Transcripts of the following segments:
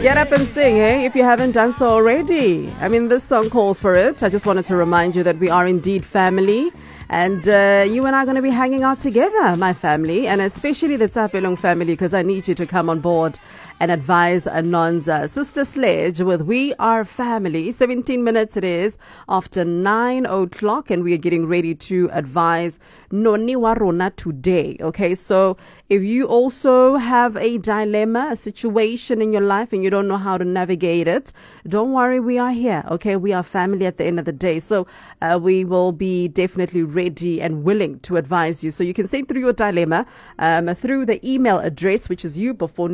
Get up and sing, eh? If you haven't done so already. I mean, this song calls for it. I just wanted to remind you that we are indeed family. And you and I are going to be hanging out together, my family, and especially the Tsapelong family, because I need you to come on board and advise Anonza. Sister Sledge with We Are Family. 17 minutes it is after 9 o'clock, and we are getting ready to advise Noni Warona today. Okay, so if you also have a dilemma, a situation in your life, and you don't know how to navigate it, don't worry, we are here. Okay, we are family at the end of the day. So we will be definitely ready and willing to advise you. So you can send through your dilemma through the email address, which is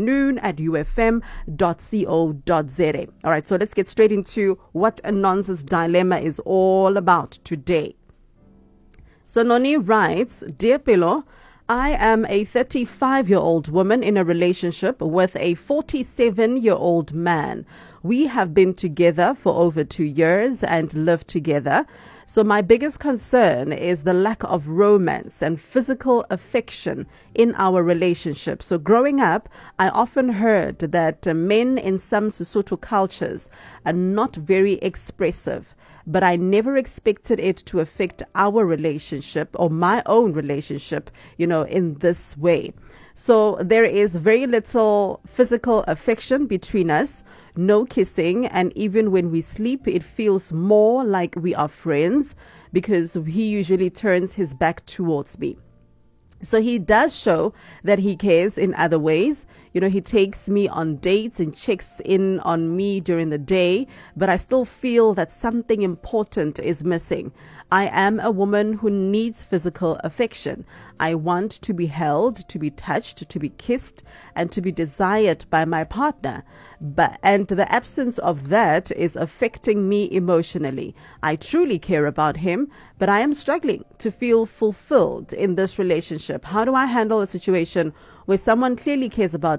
youbeforenoon@ufm.co.za. All right, so let's get straight into what Anonza's dilemma is all about today. So Noni writes, Dear Pelo, I am a 35-year-old woman in a relationship with a 47-year-old man. We have been together for over 2 years and live together. So my biggest concern is the lack of romance and physical affection in our relationship. So growing up, I often heard that men in some Sesotho cultures are not very expressive. But I never expected it to affect our relationship or my own relationship, in this way. So there is very little physical affection between us, no kissing, and even when we sleep, it feels more like we are friends because he usually turns his back towards me. So he does show that he cares in other ways. He takes me on dates and checks in on me during the day, but I still feel that something important is missing. I am a woman who needs physical affection. I want to be held, to be touched, to be kissed, and to be desired by my partner. And the absence of that is affecting me emotionally. I truly care about him, but I am struggling to feel fulfilled in this relationship. How do I handle a situation where someone clearly cares about